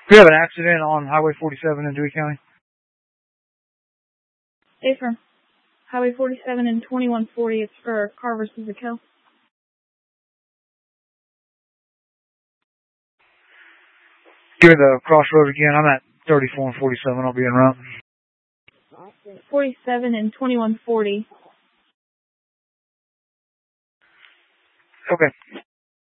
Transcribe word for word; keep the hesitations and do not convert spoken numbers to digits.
We have an accident on Highway forty-seven in Dewey County. Affirm. Highway forty-seven and twenty-one forty. It's for car versus a kill. Give me the crossroad again. I'm at thirty-four and forty-seven. I'll be en route. forty-seven and twenty-one forty. Okay.